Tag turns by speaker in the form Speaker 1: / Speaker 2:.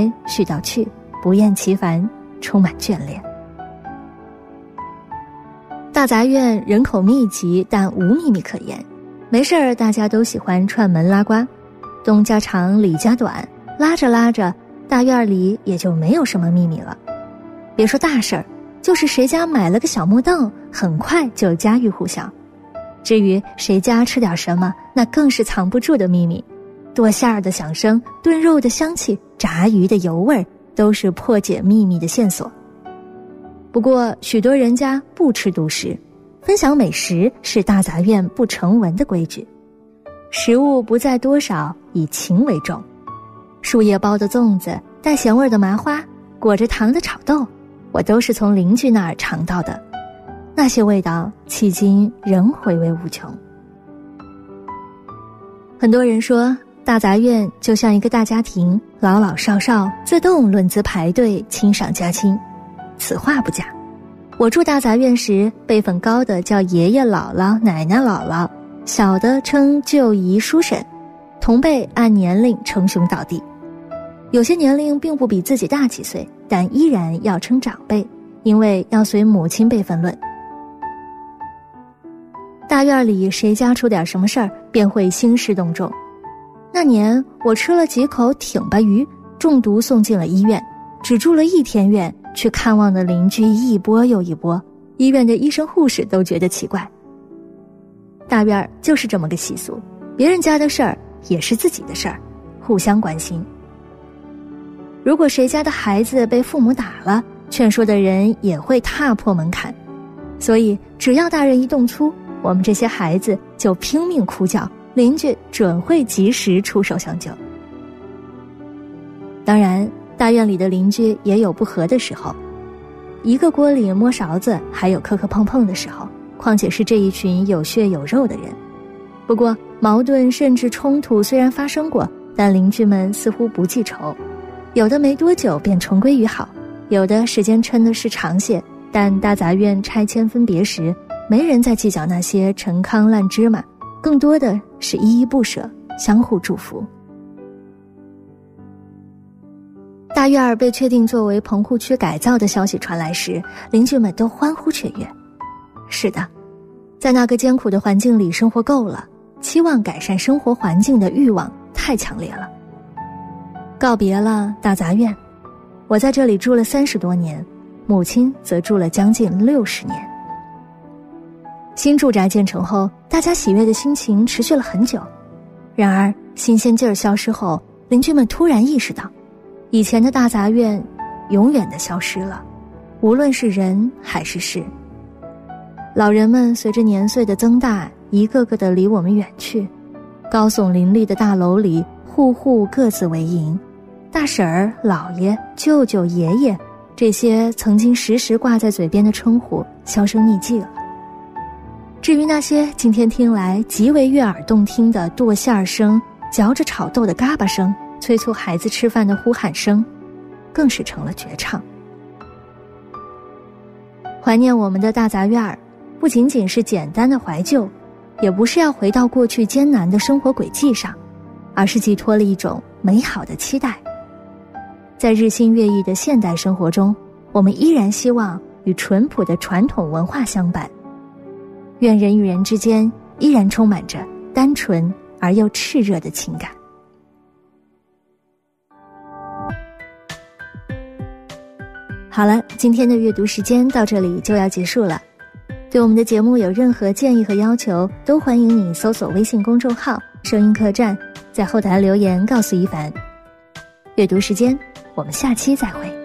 Speaker 1: 来絮叨去，不厌其烦，充满眷恋。大杂院人口密集，但无秘密可言。没事儿，大家都喜欢串门拉呱，东家长李家短，拉着拉着，大院里也就没有什么秘密了。别说大事儿，就是谁家买了个小木凳，很快就家喻户晓。至于谁家吃点什么，那更是藏不住的秘密。剁馅儿的响声，炖肉的香气，炸鱼的油味，都是破解秘密的线索。不过许多人家不吃独食，分享美食是大杂院不成文的规矩。食物不在多少，以情为重。树叶包的粽子，带咸味的麻花，裹着糖的炒豆，我都是从邻居那儿尝到的。那些味道迄今仍回味无穷。很多人说大杂院就像一个大家庭，老老少少自动论资排队，亲上加亲。此话不假。我住大杂院时，辈分高的叫爷爷姥姥奶奶姥姥，小的称舅姨叔婶，同辈按年龄称兄道弟。有些年龄并不比自己大几岁，但依然要称长辈，因为要随母亲辈分论。大院里谁家出点什么事儿，便会兴师动众。那年我吃了几口挺巴鱼，中毒送进了医院，只住了1天院，去看望的邻居一波又一波，医院的医生护士都觉得奇怪。大院就是这么个习俗，别人家的事儿也是自己的事儿，互相关心。如果谁家的孩子被父母打了，劝说的人也会踏破门槛。所以只要大人一动粗，我们这些孩子就拼命哭叫，邻居准会及时出手相救。当然大院里的邻居也有不和的时候，一个锅里摸勺子，还有磕磕碰碰的时候，况且是这一群有血有肉的人。不过矛盾甚至冲突虽然发生过，但邻居们似乎不记仇，有的没多久便重归于好，有的时间抻的是长些，但大杂院拆迁分别时，没人再计较那些陈糠烂芝麻，更多的是依依不舍，相互祝福。大院被确定作为棚户区改造的消息传来时，邻居们都欢呼雀跃。是的，在那个艰苦的环境里生活够了，期望改善生活环境的欲望太强烈了。告别了大杂院，我在这里住了30多年，母亲则住了将近60年。新住宅建成后，大家喜悦的心情持续了很久。然而新鲜劲儿消失后，邻居们突然意识到，以前的大杂院永远的消失了，无论是人还是事。老人们随着年岁的增大，一个个的离我们远去。高耸林立的大楼里，户户各自为营，大婶儿、姥爷、舅舅、爷爷，这些曾经时时挂在嘴边的称呼销声匿迹了。至于那些今天听来极为悦耳动听的剁馅声、嚼着炒豆的嘎巴声、催促孩子吃饭的呼喊声，更是成了绝唱。怀念我们的大杂院，不仅仅是简单的怀旧，也不是要回到过去艰难的生活轨迹上，而是寄托了一种美好的期待。在日新月异的现代生活中，我们依然希望与淳朴的传统文化相伴，愿人与人之间依然充满着单纯而又炽热的情感。好了，今天的阅读时间到这里就要结束了。对我们的节目有任何建议和要求，都欢迎你搜索微信公众号声音客栈，在后台留言告诉一凡。阅读时间，我们下期再会。